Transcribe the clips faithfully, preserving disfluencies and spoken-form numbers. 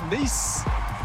McNeese.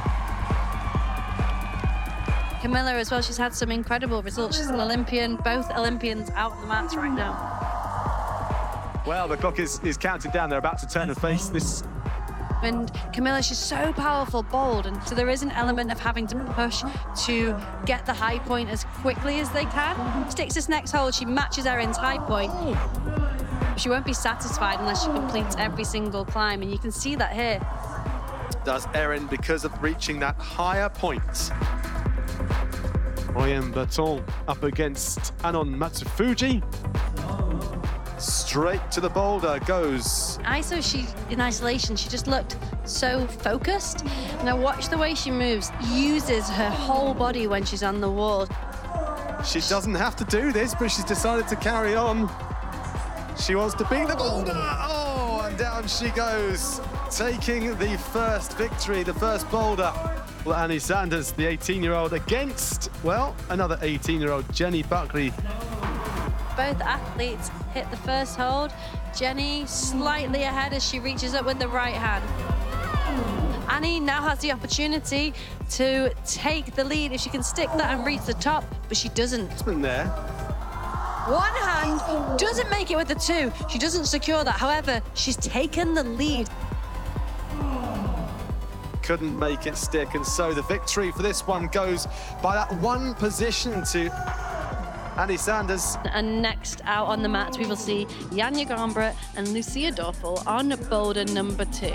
Camilla as well, she's had some incredible results. She's an Olympian, both Olympians out on the mats right now. Well, the clock is, is counting down. They're about to turn and face this. And Camilla, she's so powerful, bold, and so there is an element of having to push to get the high point as quickly as they can. Sticks this next hold, she matches Erin's high point. She won't be satisfied unless she completes every single climb, and you can see that here. Does Erin because of reaching that higher point. Oriane Berton up against Anon Matsufuji. Straight to the boulder goes. I saw she, in isolation, she just looked so focused. Now watch the way she moves, uses her whole body when she's on the wall. She doesn't have to do this, but she's decided to carry on. She wants to beat the boulder. Oh, and down she goes, taking the first victory, the first boulder. Well, Annie Sanders, the eighteen-year-old, against, well, another eighteen-year-old, Jenny Buckley. Both athletes hit the first hold. Jenny slightly ahead as she reaches up with the right hand. Annie now has the opportunity to take the lead if she can stick that and reach the top, but she doesn't. It's been there. One hand doesn't make it with the two. She doesn't secure that. However, she's taken the lead. Couldn't make it stick, and so the victory for this one goes by that one position to Annie Sanders. And next out on the mats, we will see Janja Garnbret and Lucia Dorfel on boulder number two.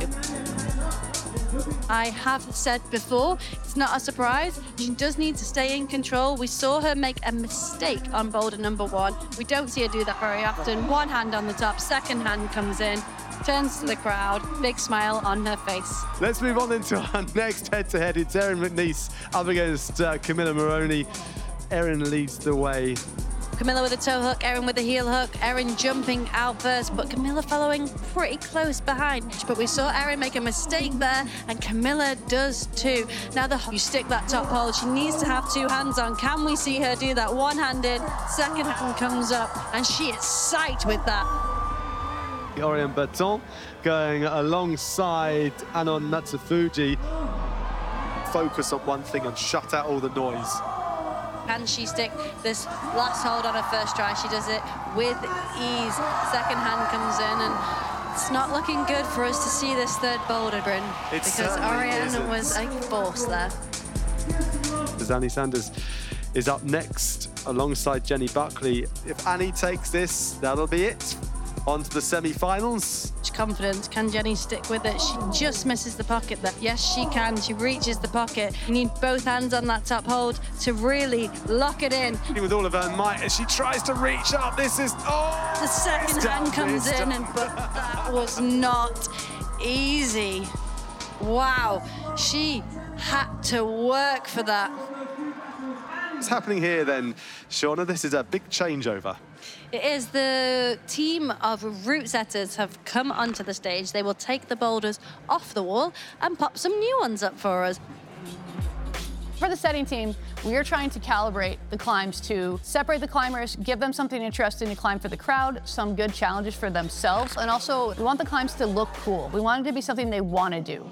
I have said before, it's not a surprise. She does need to stay in control. We saw her make a mistake on boulder number one. We don't see her do that very often. One hand on the top, second hand comes in, turns to the crowd, big smile on her face. Let's move on into our next head-to-head. It's Erin McNeese up against uh, Camilla Moroni. Erin leads the way. Camilla with a toe hook, Erin with a heel hook. Erin jumping out first, but Camilla following pretty close behind. But we saw Erin make a mistake there, and Camilla does too. Now the you stick that top hold, she needs to have two hands on. Can we see her do that? One hand in, second hand comes up, and she is psyched with that. Oriane Berton going alongside Anon Matsufuji. Focus on one thing and shut out all the noise. Can she stick this last hold on her first try? She does it with ease. Second hand comes in, and it's not looking good for us to see this third boulder, Bryn, It's because Oriane isn't. was a force there. As Annie Sanders is up next alongside Jenny Buckley. If Annie takes this, that'll be it. On to the semi-finals. She's confident. Can Jenny stick with it? She just misses the pocket there. Yes, she can. She reaches the pocket. You need both hands on that top hold to really lock it in. With all of her might as she tries to reach up. This is, oh! The second hand comes in, and but that was not easy. Wow, she had to work for that. What's happening here then, Shauna? This is a big changeover. It is. The team of route setters have come onto the stage. They will take the boulders off the wall and pop some new ones up for us. For the setting team, we are trying to calibrate the climbs to separate the climbers, give them something interesting to climb for the crowd, some good challenges for themselves, and also we want the climbs to look cool. We want it to be something they want to do.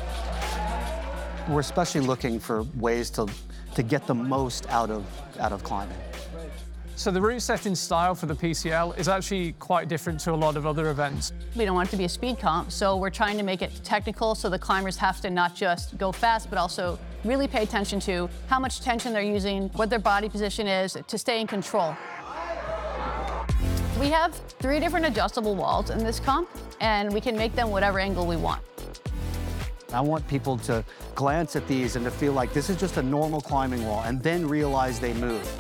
We're especially looking for ways to, to get the most out of, out of climbing. So the route setting style for the P C L is actually quite different to a lot of other events. We don't want it to be a speed comp, so we're trying to make it technical so the climbers have to not just go fast, but also really pay attention to how much tension they're using, what their body position is, to stay in control. We have three different adjustable walls in this comp, and we can make them whatever angle we want. I want people to glance at these and to feel like this is just a normal climbing wall, and then realize they move.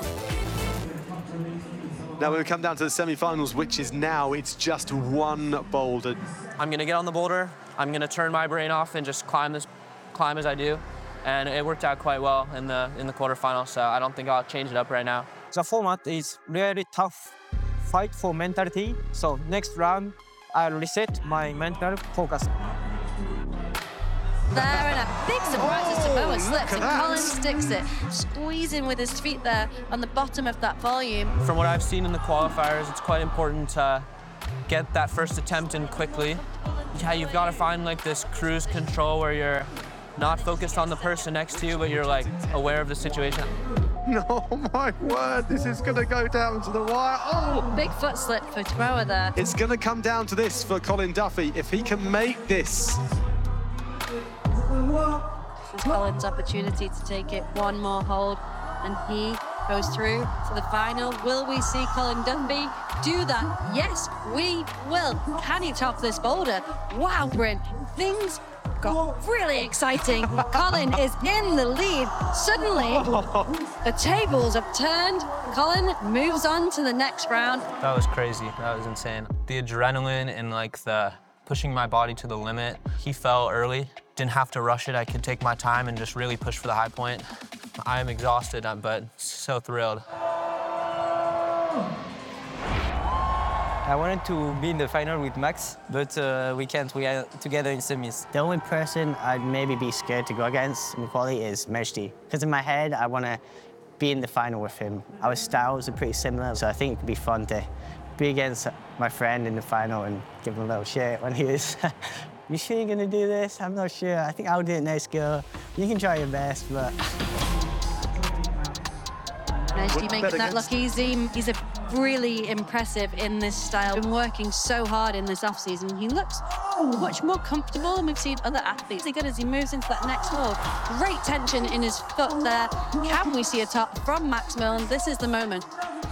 Now we come down to the semi-finals, which is now, it's just one boulder. I'm gonna get on the boulder, I'm gonna turn my brain off and just climb this, climb as I do. And it worked out quite well in the, in the quarterfinals, so I don't think I'll change it up right now. The format is really tough fight for mentality, so next round, I'll reset my mental focus. There, and a big surprise as Samoa slips, and that. Collins sticks it, squeezing with his feet there on the bottom of that volume. From what I've seen in the qualifiers, it's quite important to get that first attempt in quickly yeah, you've got to find like this cruise control where you're not focused on the person next to you, but you're like aware of the situation. No, my word, this is going to go down to the wire. Oh! Big foot slip for Tomoa there. It's going to come down to this for Colin Duffy. If he can make this. This is Colin's opportunity to take it one more hold, and he goes through to the final. Will we see Colin Duffy do that? Yes, we will. Can he top this boulder? Wow, Bryn, things got really exciting. Colin is in the lead. Suddenly, the tables have turned. Colin moves on to the next round. That was crazy. That was insane. The adrenaline and like the pushing my body to the limit. He fell early. Didn't have to rush it. I could take my time and just really push for the high point. I am exhausted, but so thrilled. I wanted to be in the final with Max, but uh, we can't. We are together in semis. The only person I'd maybe be scared to go against in quality is Mejdi. Because in my head, I want to be in the final with him. Our styles are pretty similar, so I think it'd be fun to be against my friend in the final and give him a little shit when he was, you sure you're gonna do this? I'm not sure. I think I'll do it next go. You can try your best, but... Mejdi making that look easy. He's a really impressive in this style. Been working so hard in this off-season. He looks much more comfortable than we've seen other athletes. He's good as he moves into that next hold. Great tension in his foot there. Can we see a top from Max Milne? This is the moment.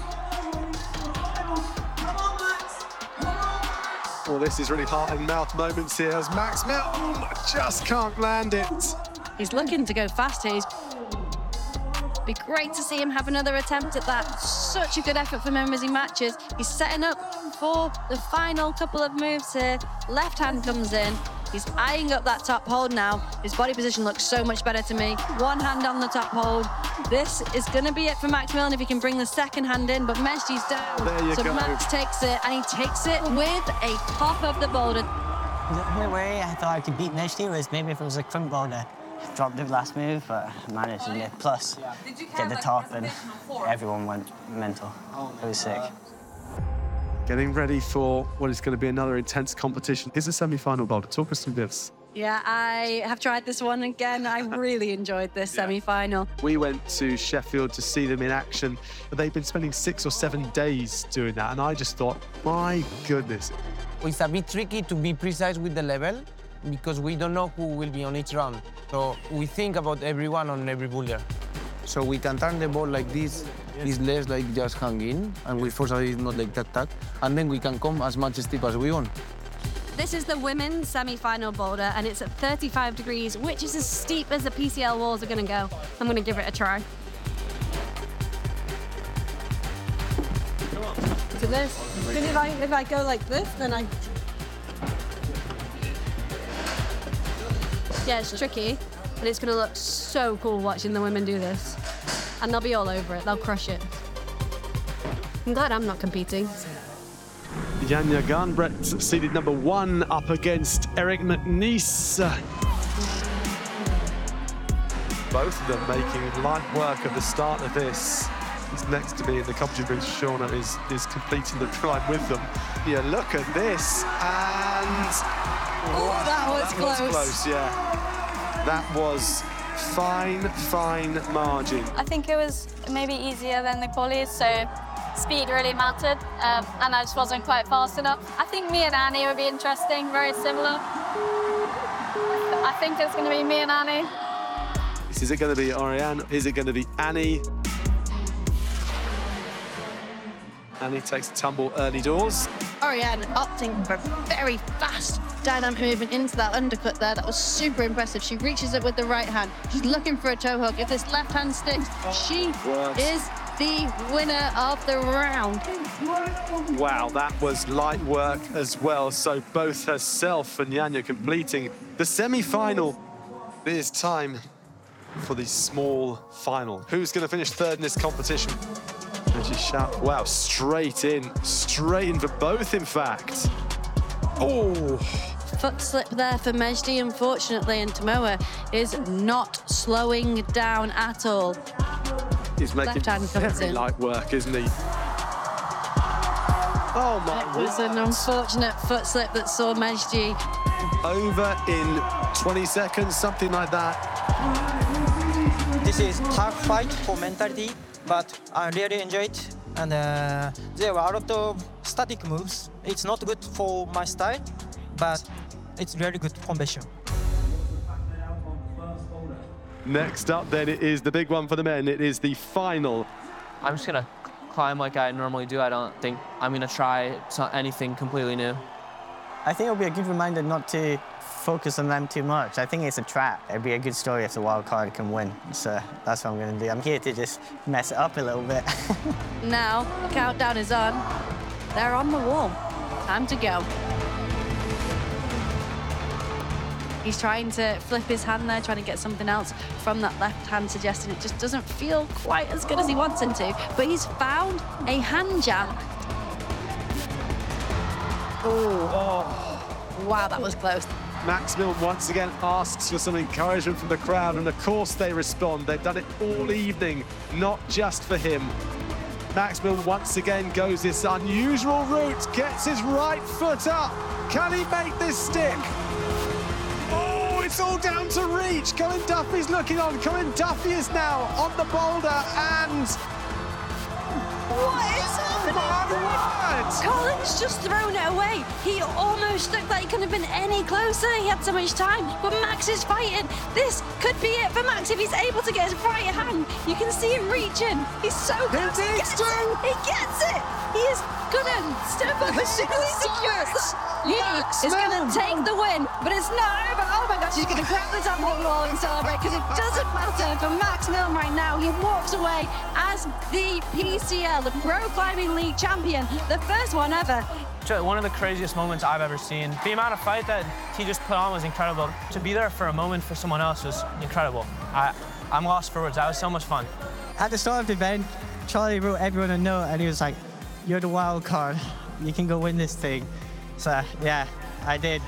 Well, this is really heart and mouth moments here as Max Milne just can't land it. He's looking to go fast here. He's Be great to see him have another attempt at that. Such a good effort from him as he matches. He's setting up for the final couple of moves here. Left hand comes in. He's eyeing up that top hold now. His body position looks so much better to me. One hand on the top hold. This is going to be it for Max Milne if he can bring the second hand in, but Mejdi's down. There you so go. Max takes it, and he takes it with a pop of the boulder. The only way I thought I could beat Mejdi was maybe if it was a front boulder. Dropped the last move, but I managed to get plus, get the top, and everyone went mental. It was sick. Getting ready for what is going to be another intense competition. Here's a semi-final boulder. Talk us through this. Yeah, I have tried this one again. I really enjoyed this yeah. semi-final. We went to Sheffield to see them in action, but they've been spending six or seven days doing that, and I just thought, my goodness. It's a bit tricky to be precise with the level, because we don't know who will be on each round. So we think about everyone on every boulder. So we can turn the ball like this, it's less like just hanging, and we force it not like that, tack, and then we can come as much steep as we want. This is the women's semi-final boulder, and it's at thirty-five degrees, which is as steep as the P C L walls are gonna go. I'm gonna give it a try. To this, because if I, if I go like this, then I... Yeah, it's tricky, but it's gonna look so cool watching the women do this. And they'll be all over it, they'll crush it. I'm glad I'm not competing. Janja Garnbret, seeded number one, up against Eric McNeice. Both of them making light work at the start of this. He's next to me in the competition booth. Shauna is, is completing the climb with them. Yeah, look at this, and... Oh, that was that close. was close, yeah. That was fine, fine margin. I think it was maybe easier than the qualies, so speed really mattered, um, and I just wasn't quite fast enough. I think me and Annie would be interesting, very similar. I think it's going to be me and Annie. Is it going to be Oriane? Is it going to be Annie? Annie takes a tumble early doors. Oriane opting for very fast dynamic movement into that undercut there. That was super impressive. She reaches it with the right hand. She's looking for a toe hook. If this left hand sticks, she Works. is the winner of the round. Wow, that was light work as well. So both herself and Janja completing the semi-final. It is time for the small final. Who's going to finish third in this competition? And she shout, wow, straight in, straight in for both, in fact. Oh. Foot slip there for Mejdi, unfortunately, and Tomoa is not slowing down at all. He's making Left hand comes very in. light work, isn't he? Oh my It was an unfortunate foot slip that saw Mejdi. Over in twenty seconds, something like that. This is tough fight for mentality, but I really enjoyed it. And uh, there were a lot of static moves. It's not good for my style, but it's really good combination. Next up then, it is the big one for the men. It is the final. I'm just gonna climb like I normally do. I don't think I'm gonna try anything completely new. I think it'll be a good reminder not to focus on them too much. I think it's a trap. It'd be a good story if the wild card can win. So that's what I'm going to do. I'm here to just mess it up a little bit. Now, the countdown is on. They're on the wall. Time to go. He's trying to flip his hand there, trying to get something else from that left hand, suggesting it just doesn't feel quite as good as he wants it to. But he's found a hand jam. Oh, wow, that was close. Max Milne once again asks for some encouragement from the crowd, and of course they respond. They've done it all evening, not just for him. Max Milne once again goes this unusual route, gets his right foot up. Can he make this stick? Oh, it's all down to reach. Colin Duffy's looking on. Colin Duffy is now on the boulder, and what is happening? Colin's just thrown it away. He almost looked like he couldn't have been any closer. He had so much time, but Max is fighting. This could be it for Max if he's able to get his right hand. You can see him reaching. He's so close. He gets it. He gets it. He is gonna step up as soon as he secures that. He is gonna take the win, but it's not over. Oh my gosh, he's gonna grab the top of the wall and celebrate, because it doesn't matter for Max Milne right now. He walks away as the P C L, the Pro Climbing League champion, the first one ever. One of the craziest moments I've ever seen. The amount of fight that he just put on was incredible. To be there for a moment for someone else was incredible. I, I'm lost for words. That was so much fun. At the start of the event, Charlie wrote everyone a note, and he was like, "You're the wild card. You can go win this thing." So, yeah, I did.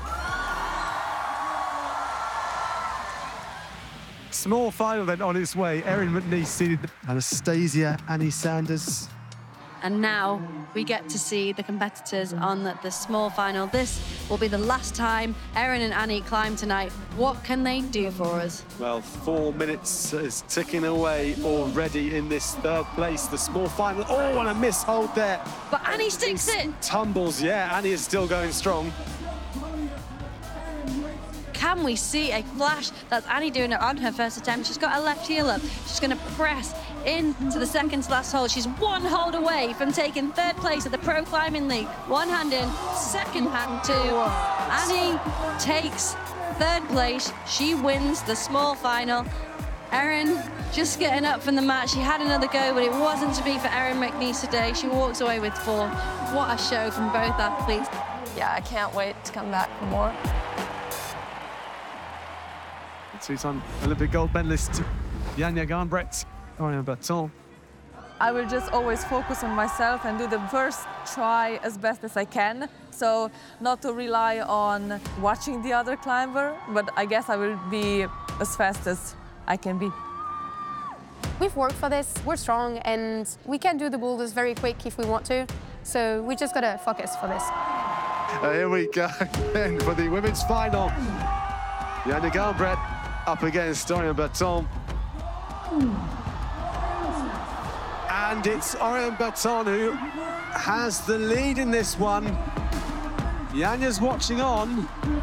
Small final then on its way. Erin McNeice seated Anastasia, Annie Sanders. And now we get to see the competitors on the, the small final. This will be the last time Erin and Annie climb tonight. What can they do for us? Well, four minutes is ticking away already in this third place. The small final. Oh, and a mishold there. But Annie sticks it. Tumbles, yeah. Annie is still going strong. Can we see a flash? That's Annie doing it on her first attempt. She's got her left heel up. She's going to press into the second to last hold. She's one hold away from taking third place at the Pro Climbing League. One hand in, second hand two. Annie takes third place. She wins the small final. Erin just getting up from the mat. She had another go, but it wasn't to be for Erin McNeice today. She walks away with four. What a show from both athletes. Yeah, I can't wait to come back for more. Two-time Olympic gold medalist Janja Garnbret, Orion Berton. I will just always focus on myself and do the first try as best as I can. So not to rely on watching the other climber, but I guess I will be as fast as I can be. We've worked for this, we're strong, and we can do the boulders very quick if we want to. So we just gotta focus for this. Uh, here we go then for the women's final. Janja Garnbret up against Orion Berton. And it's Orion Berton who has the lead in this one. Janja's watching on.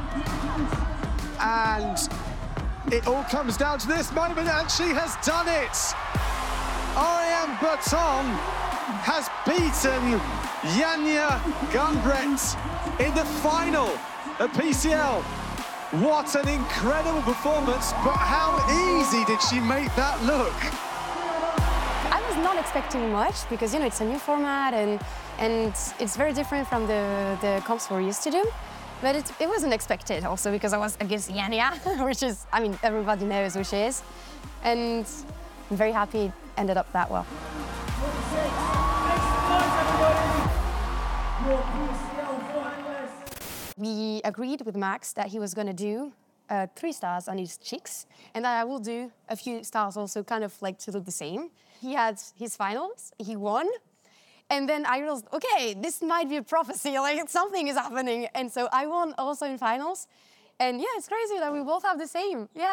And it all comes down to this moment, and she has done it. Orion Berton has beaten Janja Garnbret in the final at P C L. What an incredible performance, but how easy did she make that look? I was not expecting much because, you know, it's a new format and and it's very different from the, the comps we're used to do. But it, it wasn't expected also because I was against Janja, which is, I mean, everybody knows who she is. And I'm very happy it ended up that well. We agreed with Max that he was going to do uh, three stars on his cheeks, and that I will do a few stars also, kind of like to look the same. He had his finals, he won, And then I was, okay, this might be a prophecy, like something is happening. And so I won also in finals. And yeah, it's crazy that we both have the same. Yeah.